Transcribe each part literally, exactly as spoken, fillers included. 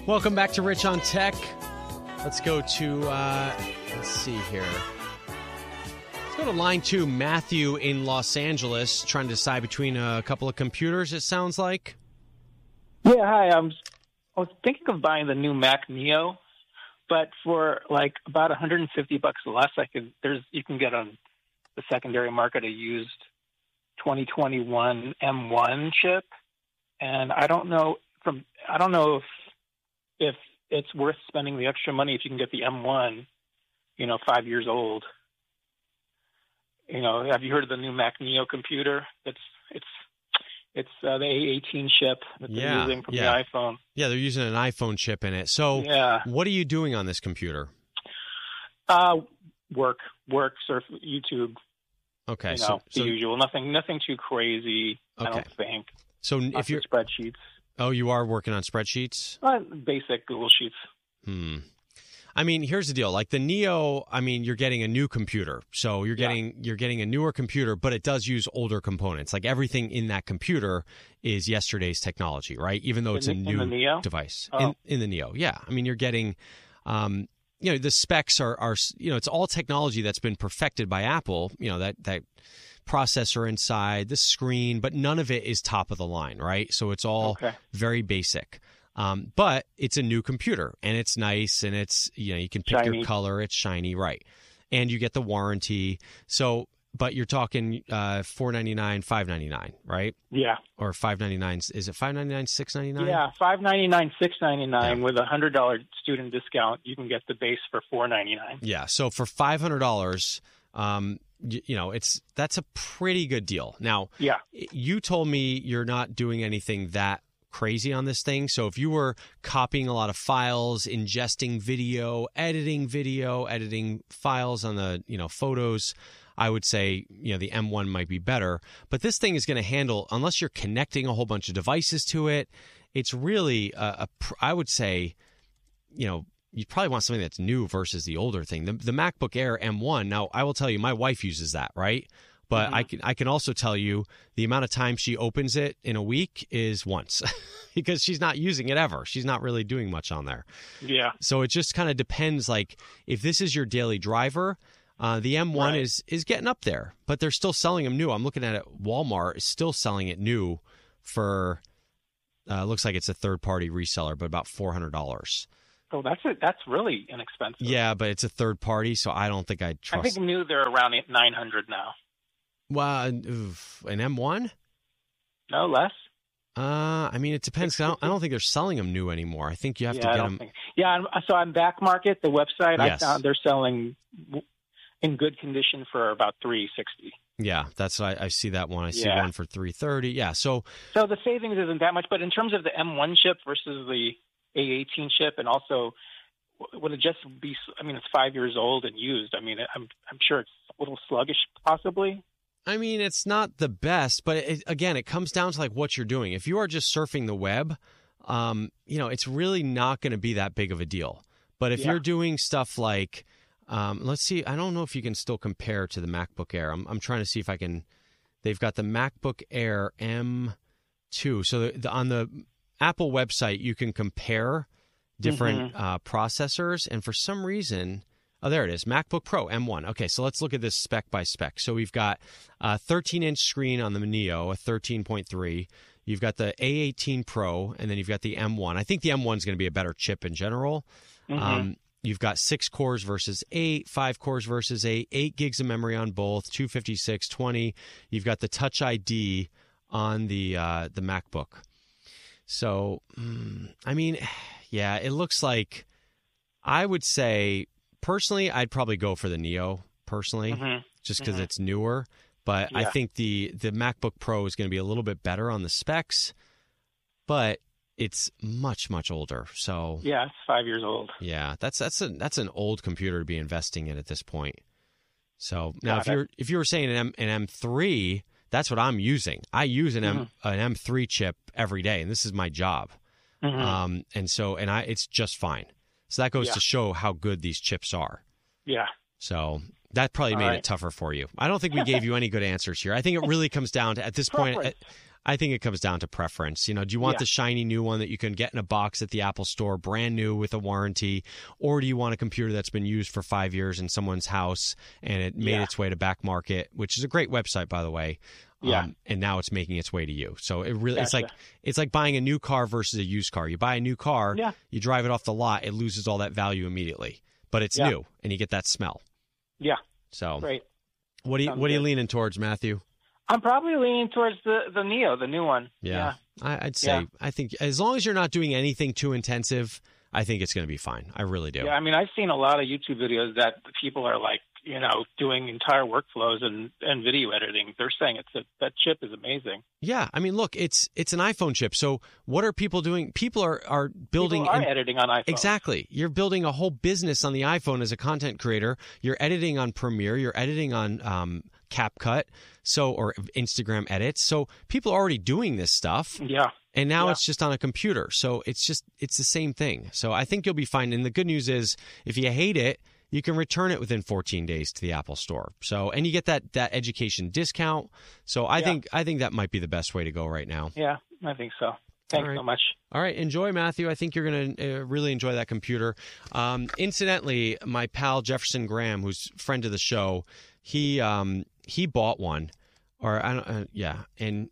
Welcome back to Rich on Tech. Let's go to, uh, let's see here. Let's go to line two. Matthew in Los Angeles, trying to decide between a couple of computers, it sounds like. Yeah, hi. I'm, I was thinking of buying the new Mac Neo, but for like about one hundred fifty bucks less, I could. There's you can get on the secondary market a used twenty twenty-one M one chip, and I don't know from I don't know if if it's worth spending the extra money if you can get the M one, you know, five years old. You know, have you heard of the new Mac Neo computer? It's it's it's uh, the A eighteen chip that they're yeah, using from yeah. the iPhone. Yeah, they're using an iPhone chip in it. So, yeah. What are you doing on this computer? Uh, work, work, surf, YouTube. Okay, you know, so, the so usual. Nothing, nothing too crazy. Okay. I don't think. So Lots if you're of spreadsheets, oh, you are working on spreadsheets. uh, basic Google Sheets. Hmm. I mean, here's the deal. Like the Neo, I mean, you're getting a new computer. So you're getting yeah. you're getting a newer computer, but it does use older components. Like everything in that computer is yesterday's technology, right? Even though it's in, a new in the Neo? device. Oh. In, in the Neo, yeah. I mean, you're getting, um, you know, the specs are, are, you know, it's all technology that's been perfected by Apple, you know, that, that processor inside, the screen, but none of it is top of the line, right? So it's all okay. very basic. Um, but it's a new computer and it's nice and it's, you know, you can pick shiny. your color. It's shiny, right? And you get the warranty. So, but you're talking uh, four ninety-nine, five ninety-nine, right? Yeah. Or five ninety-nine. Is it five ninety-nine, six ninety-nine? Yeah, five ninety-nine, six ninety-nine yeah. with a hundred dollar student discount. You can get the base for four ninety-nine. Yeah. So for five hundred dollars, um, you, you know, it's that's a pretty good deal. Now, yeah. You told me you're not doing anything that crazy on this thing. So if you were copying a lot of files, ingesting video, editing video, editing files on the, you know, photos, I would say, you know, the M one might be better. But this thing is going to handle, unless you're connecting a whole bunch of devices to it, it's really, a, a, I would say, you know, you probably want something that's new versus the older thing. The, the MacBook Air M one, now I will tell you, my wife uses that, right? But mm-hmm. I can I can also tell you the amount of time she opens it in a week is once because she's not using it ever. She's not really doing much on there. Yeah. So it just kind of depends. Like if this is your daily driver, uh, the M one right. is is getting up there, but they're still selling them new. I'm looking at it. Walmart is still selling it new for uh, looks like it's a third party reseller, but about four hundred dollars. Oh, that's it. That's really inexpensive. Yeah, but it's a third party, so I don't think I'd trust. I think new they're around nine hundred now. Well, oof, an M one? No, less. Uh, I mean, it depends. I don't, I don't think they're selling them new anymore. I think you have yeah, to get I don't them. Think... Yeah, I'm, so on Back Market, the website, Yes. I found they're selling in good condition for about three sixty. Yeah, that's I, I see that one. I see yeah. one for three thirty. Yeah, so so the savings isn't that much, but in terms of the M one chip versus the A eighteen chip, and also would it just be? I mean, it's five years old and used. I mean, I'm I'm sure it's a little sluggish, possibly. I mean, it's not the best, but it, again, it comes down to like what you're doing. If you are just surfing the web, um, you know, it's really not going to be that big of a deal. But if yeah. you're doing stuff like, um, let's see, I don't know if you can still compare to the MacBook Air. I'm, I'm trying to see if I can. They've got the MacBook Air M two. So the, the, on the Apple website, you can compare different mm-hmm. uh, processors, and for some reason. Oh, there it is. MacBook Pro M one. Okay, so let's look at this spec by spec. So we've got a thirteen-inch screen on the Neo, a thirteen point three. You've got the A eighteen Pro, and then you've got the M one. I think the M one is going to be a better chip in general. Mm-hmm. Um, you've got six cores versus eight, five cores versus eight, eight gigs of memory on both, two fifty-six, twenty. You've got the Touch I D on the uh, the MacBook. So, mm, I mean, yeah, it looks like I would say... Personally, I'd probably go for the Neo, personally, mm-hmm. just because mm-hmm. it's newer. But yeah. I think the, the MacBook Pro is going to be a little bit better on the specs, but it's much, much older. So yeah, it's five years old. Yeah, that's that's a that's an old computer to be investing in at this point. So now, Got if it. you're if you were saying an M, an M three, that's what I'm using. I use an mm-hmm. M an M three chip every day, and this is my job. Mm-hmm. Um, and so and I it's just fine. So that goes yeah. to show how good these chips are. Yeah. So that probably All made right. it tougher for you. I don't think we gave you any good answers here. I think it really comes down to, at this point, Preference. I think it comes down to preference. You know, do you want Yeah. the shiny new one that you can get in a box at the Apple Store, brand new with a warranty, or do you want a computer that's been used for five years in someone's house and it made Yeah. its way to Back Market, which is a great website, by the way. Yeah. Um, and now it's making its way to you. So it really, it's Gotcha. like it's like buying a new car versus a used car. You buy a new car, Yeah. you drive it off the lot, it loses all that value immediately. But it's Yeah. new, and you get that smell. Yeah. So, Great. what do you Sounds what are you good. leaning towards, Matthew? I'm probably leaning towards the the Neo, the new one. Yeah, I, I'd say Yeah. I think as long as you're not doing anything too intensive, I think it's going to be fine. I really do. Yeah, I mean, I've seen a lot of YouTube videos that people are like, you know, doing entire workflows and, and video editing. They're saying it's a, that chip is amazing. Yeah, I mean, look, it's it's an iPhone chip. So what are people doing? People are are building People are an- editing on iPhone. Exactly. You're building a whole business on the iPhone as a content creator. You're editing on Premiere. You're editing on um, CapCut, so or Instagram edits. So people are already doing this stuff. Yeah. And now Yeah. it's just on a computer. So it's just it's the same thing. So I think you'll be fine. And the good news is if you hate it, you can return it within fourteen days to the Apple Store. So and you get that that education discount. So I Yeah. think I think that might be the best way to go right now. Yeah, I think so. Thanks All right. so much. All right, enjoy, Matthew. I think you're going to uh, really enjoy that computer. Um, incidentally, my pal Jefferson Graham, who's a friend of the show, he um, he bought one, or I don't, uh, yeah, and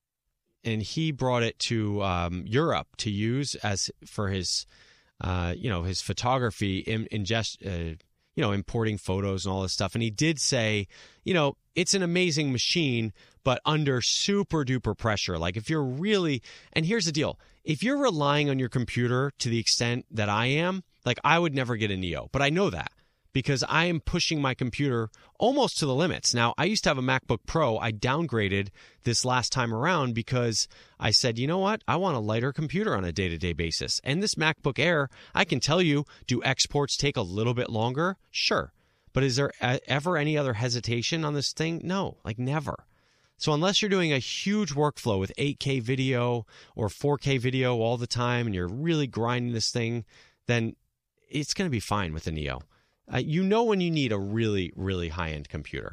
and he brought it to um, Europe to use as for his, uh, you know, his photography, in, ingest, uh, you know, importing photos and all this stuff. And he did say, you know, it's an amazing machine, but under super duper pressure. Like if you're really, and here's the deal, if you're relying on your computer to the extent that I am, like I would never get a Neo, but I know that because I am pushing my computer almost to the limits. Now, I used to have a MacBook Pro. I downgraded this last time around because I said, you know what? I want a lighter computer on a day-to-day basis. And this MacBook Air, I can tell you, do exports take a little bit longer? Sure. But is there ever any other hesitation on this thing? No, like never. So unless you're doing a huge workflow with eight K video or four K video all the time and you're really grinding this thing, then it's going to be fine with the Neo. Uh, you know when you need a really, really high-end computer.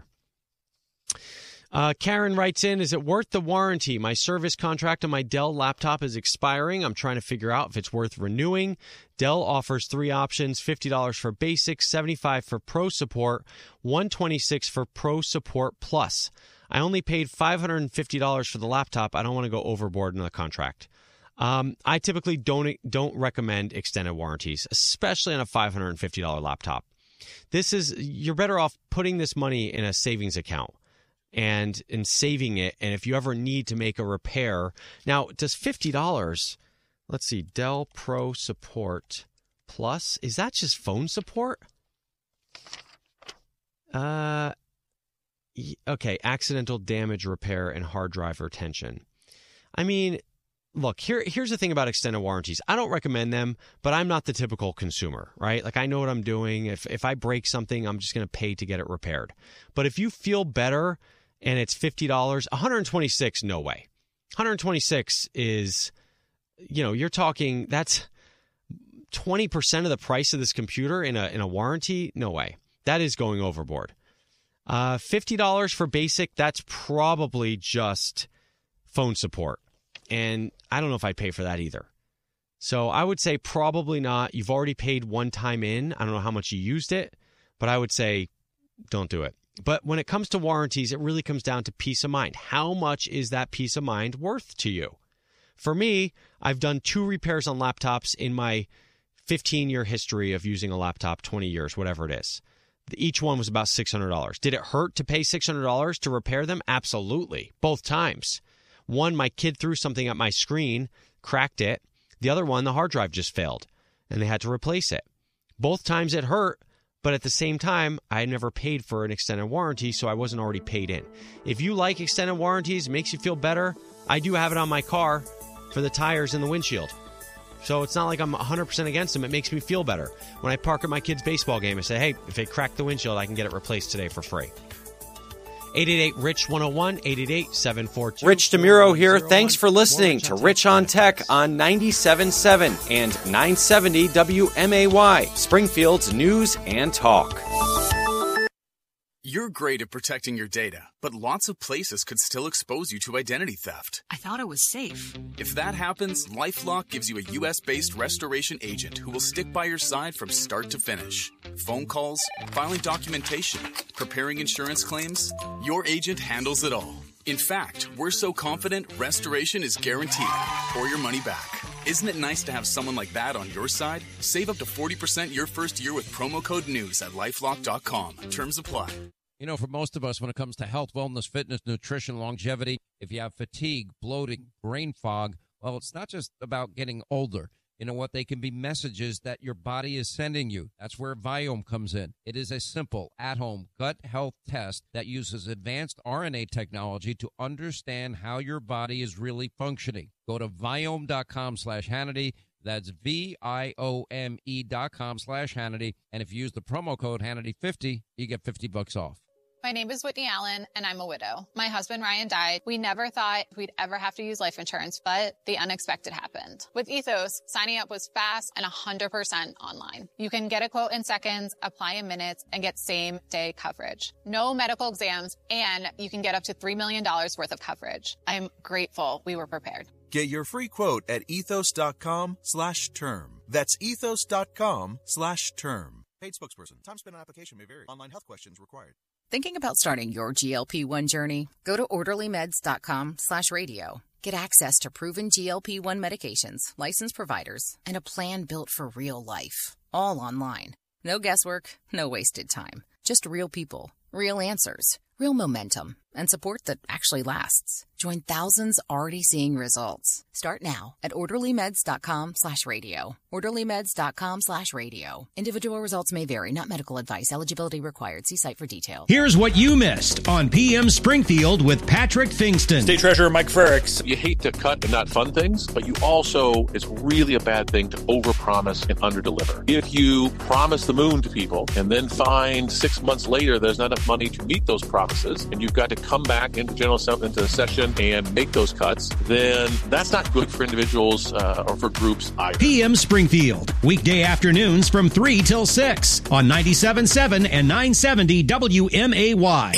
Uh, Karen writes in, is it worth the warranty? My service contract on my Dell laptop is expiring. I'm trying to figure out if it's worth renewing. Dell offers three options, fifty dollars for basic, seventy-five dollars for pro support, one hundred twenty-six dollars for pro support plus. I only paid five hundred fifty dollars for the laptop. I don't want to go overboard in the contract. Um, I typically don't don't recommend extended warranties, especially on a five hundred fifty dollars laptop. This is, you're better off putting this money in a savings account and in saving it. And if you ever need to make a repair, now does fifty dollars, let's see, Dell Pro Support Plus, is that just phone support? Uh, okay, accidental damage repair and hard drive retention. I mean, look, here, here's the thing about extended warranties. I don't recommend them, but I'm not the typical consumer, right? Like I know what I'm doing. If if I break something, I'm just going to pay to get it repaired. But if you feel better and it's fifty dollars, one hundred twenty-six dollars, no way. one hundred twenty-six dollars is, you know, you're talking, that's twenty percent of the price of this computer in a in a warranty? No way. That is going overboard. Uh, fifty dollars for basic, that's probably just phone support. And I don't know if I'd pay for that either. So I would say probably not. You've already paid one time in. I don't know how much you used it, but I would say don't do it. But when it comes to warranties, it really comes down to peace of mind. How much is that peace of mind worth to you? For me, I've done two repairs on laptops in my fifteen-year history of using a laptop, twenty years, whatever it is. Each one was about six hundred dollars. Did it hurt to pay six hundred dollars to repair them? Absolutely. Both times. One, my kid threw something at my screen, cracked it. The other one, the hard drive just failed, and they had to replace it. Both times it hurt, but at the same time, I had never paid for an extended warranty, so I wasn't already paid in. If you like extended warranties, it makes you feel better, I do have it on my car for the tires and the windshield. So it's not like I'm one hundred percent against them. It makes me feel better. When I park at my kid's baseball game, I say, hey, if they crack the windshield, I can get it replaced today for free. eight eight eight, R I C H, one oh one, eight eight eight, seven four two. Rich DeMuro here. Thanks for listening to Rich on Tech on ninety-seven point seven and nine seventy W M A Y, Springfield's News and Talk. You're great at protecting your data, but lots of places could still expose you to identity theft. I thought it was safe. If that happens, LifeLock gives you a U S-based restoration agent who will stick by your side from start to finish. Phone calls, filing documentation, preparing insurance claims, your agent handles it all. In fact, we're so confident restoration is guaranteed or your money back. Isn't it nice to have someone like that on your side? Save up to forty percent your first year with promo code NEWS at lifelock dot com. Terms apply. You know, for most of us, when it comes to health, wellness, fitness, nutrition, longevity, if you have fatigue, bloating, brain fog, well, it's not just about getting older. You know what? They can be messages that your body is sending you. That's where Viome comes in. It is a simple, at-home gut health test that uses advanced R N A technology to understand how your body is really functioning. Go to Viome dot com slash Hannity. That's V I O M E dot com slash Hannity. And if you use the promo code Hannity fifty, you get fifty bucks off. My name is Whitney Allen, and I'm a widow. My husband, Ryan, died. We never thought we'd ever have to use life insurance, but the unexpected happened. With Ethos, signing up was fast and one hundred percent online. You can get a quote in seconds, apply in minutes, and get same-day coverage. No medical exams, and you can get up to three million dollars worth of coverage. I'm grateful we were prepared. Get your free quote at ethos dot com slash term. That's ethos dot com slash term. Paid spokesperson. Time spent on application may vary. Online health questions required. Thinking about starting your G L P one journey? Go to orderly meds dot com slash radio. Get access to proven G L P one medications, licensed providers, and a plan built for real life. All online. No guesswork, no wasted time. Just real people, real answers, real momentum, and support that actually lasts. Join thousands already seeing results. Start now at orderly meds dot com slash radio. orderly meds dot com slash radio. Individual results may vary, not medical advice. Eligibility required. See site for details. Here's what you missed on P M Springfield with Patrick Fingston. State Treasurer Mike Frericks. You hate to cut and not fund things, but you also, it's really a bad thing to overpromise and underdeliver. If you promise the moon to people and then find six months later there's not enough money to meet those promises, and you've got to come back into general into the session and make those cuts, then that's not good for individuals uh, or for groups either. P M Springfield, weekday afternoons from three till six on ninety-seven point seven and nine seventy W M A Y.